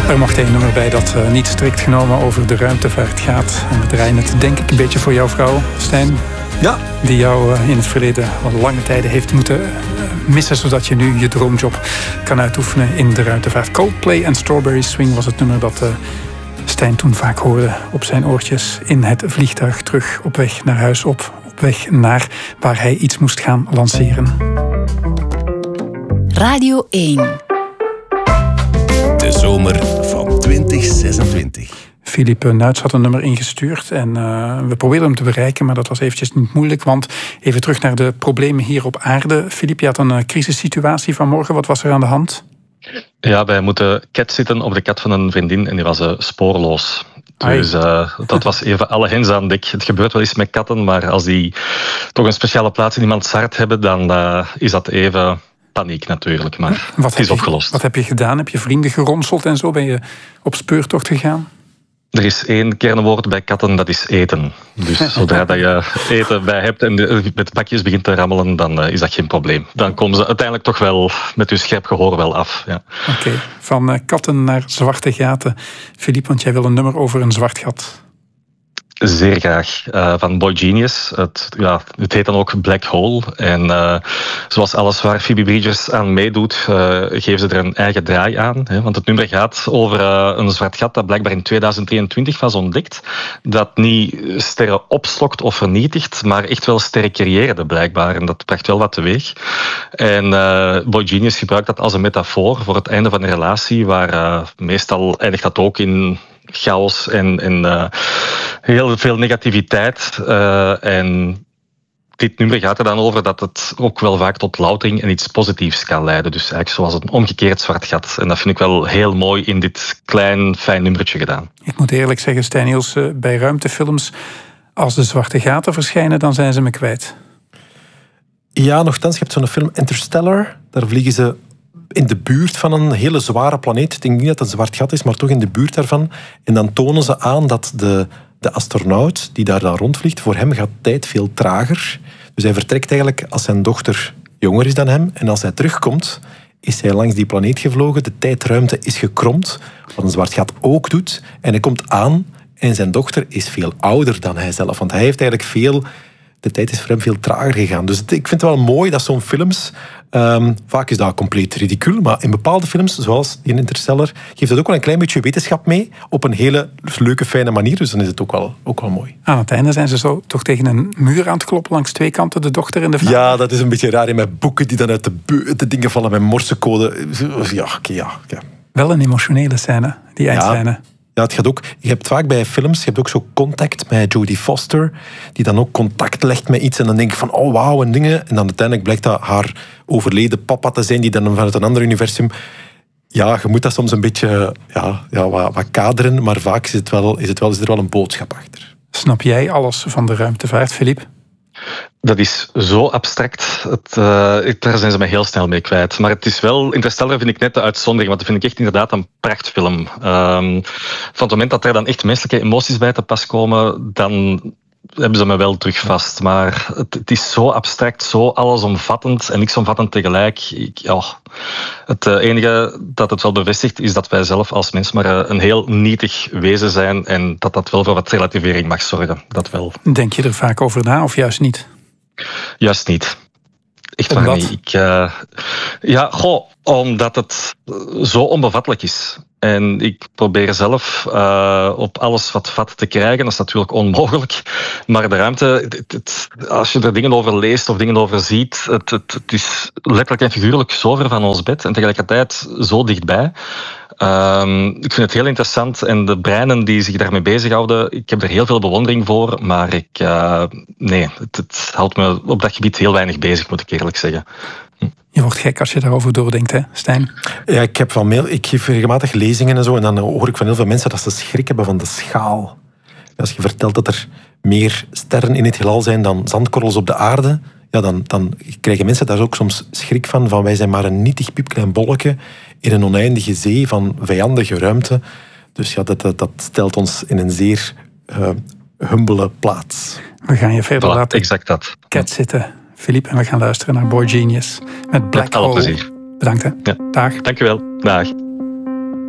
Er mocht een nummer bij dat niet strikt genomen over de ruimtevaart gaat. En we draaien het denk ik een beetje voor jouw vrouw, Stijn. Ja. Die jou in het verleden al lange tijden heeft moeten missen, zodat je nu je droomjob kan uitoefenen in de ruimtevaart. Coldplay en Strawberry Swing was het nummer dat Stijn toen vaak hoorde op zijn oortjes in het vliegtuig terug op weg naar huis, op weg naar waar hij iets moest gaan lanceren. Radio 1. De zomer van 2026. Philippe Nuits had een nummer ingestuurd en we probeerden hem te bereiken, maar dat was eventjes niet moeilijk, want even terug naar de problemen hier op aarde. Philippe, je had een crisissituatie vanmorgen. Wat was er aan de hand? Ja, wij moeten cat zitten op de kat van een vriendin en die was spoorloos. Dus dat was even alle hens aan dek. Het gebeurt wel eens met katten, maar als die toch een speciale plaats in iemands hart hebben, dan is dat even paniek natuurlijk. Maar het is opgelost. Wat heb je gedaan? Heb je vrienden geronseld en zo? Ben je op speurtocht gegaan? Er is één kernwoord bij katten, dat is eten. Dus zodra dat je eten bij hebt en met bakjes begint te rammelen, dan is dat geen probleem. Dan komen ze uiteindelijk toch wel met hun scherp gehoor wel af. Ja. Oké, van katten naar zwarte gaten. Philippe, want jij wil een nummer over een zwart gat. Zeer graag. Van Boy Genius. Het heet dan ook Black Hole. En zoals alles waar Phoebe Bridgers aan meedoet, geven ze er een eigen draai aan. Hè? Want het nummer gaat over een zwart gat dat blijkbaar in 2023 was ontdekt. Dat niet sterren opslokt of vernietigt, maar echt wel sterren creëerde blijkbaar. En dat bracht wel wat teweeg. En Boy Genius gebruikt dat als een metafoor voor het einde van een relatie, waar meestal eindigt dat ook in chaos en heel veel negativiteit. En dit nummer gaat er dan over dat het ook wel vaak tot loutering en iets positiefs kan leiden. Dus eigenlijk zoals een omgekeerd zwart gat. En dat vind ik wel heel mooi in dit klein, fijn nummertje gedaan. Ik moet eerlijk zeggen, Stijn Niels, bij ruimtefilms, als de zwarte gaten verschijnen, dan zijn ze me kwijt. Ja, nochtans, je hebt zo'n film Interstellar. Daar vliegen ze in de buurt van een hele zware planeet. Ik denk niet dat het een zwart gat is, maar toch in de buurt daarvan. En dan tonen ze aan dat de astronaut die daar dan rondvliegt, voor hem gaat tijd veel trager. Dus hij vertrekt eigenlijk als zijn dochter jonger is dan hem. En als hij terugkomt, is hij langs die planeet gevlogen. De tijdruimte is gekromd, wat een zwart gat ook doet. En hij komt aan en zijn dochter is veel ouder dan hij zelf. Want hij heeft eigenlijk de tijd is voor hem veel trager gegaan. Dus ik vind het wel mooi dat zo'n films, vaak is dat compleet ridicuul, maar in bepaalde films, zoals in Interstellar, geeft het ook wel een klein beetje wetenschap mee, op een hele leuke, fijne manier. Dus dan is het ook wel mooi. Aan het einde zijn ze zo toch tegen een muur aan het kloppen langs twee kanten, de dochter en de vader. Ja, dat is een beetje raar in mijn boeken die dan uit de dingen vallen met morsecode. Ja. Wel een emotionele scène, die eindscène. Ja, het gaat ook. Je hebt vaak bij films, je hebt ook zo contact met Jodie Foster, die dan ook contact legt met iets en dan denk je van, oh wauw, en dingen. En dan uiteindelijk blijkt dat haar overleden papa te zijn, die dan vanuit een ander universum. Ja, je moet dat soms een beetje wat kaderen, maar vaak is er wel een boodschap achter. Snap jij alles van de ruimtevaart, Philippe? Dat is zo abstract. Daar zijn ze mij heel snel mee kwijt. Maar het is wel, Interstellar vind ik net de uitzondering, want dat vind ik echt inderdaad een prachtfilm. Van het moment dat er dan echt menselijke emoties bij te pas komen, dan hebben ze me wel terug vast. Maar het is zo abstract, zo allesomvattend en niksomvattend tegelijk. Het enige dat het wel bevestigt is dat wij zelf als mens maar een heel nietig wezen zijn en dat wel voor wat relativering mag zorgen. Dat wel. Denk je er vaak over na of juist niet? Juist niet. Echt waar niet. Omdat het zo onbevattelijk is. En ik probeer zelf op alles wat vat te krijgen. Dat is natuurlijk onmogelijk. Maar de ruimte, als je er dingen over leest of dingen over ziet, het is letterlijk en figuurlijk zo ver van ons bed en tegelijkertijd zo dichtbij. Ik vind het heel interessant en de breinen die zich daarmee bezighouden, ik heb er heel veel bewondering voor, maar het houdt me op dat gebied heel weinig bezig, moet ik eerlijk zeggen. Je wordt gek als je daarover doordenkt, hè, Stijn? Ja, ik geef regelmatig lezingen en zo, en dan hoor ik van heel veel mensen dat ze schrik hebben van de schaal. Als je vertelt dat er meer sterren in het heelal zijn dan zandkorrels op de aarde, ja, dan krijgen mensen daar ook soms schrik van wij zijn maar een nietig piepklein bolletje in een oneindige zee van vijandige ruimte. Dus ja, dat stelt ons in een zeer humbele plaats. We gaan je verder laten exact dat. Cat zitten, Philippe, en we gaan luisteren naar Boy Genius met Black Hole. Alle plezier. Bedankt, hè. Ja. Dag. Dank je wel. Dag.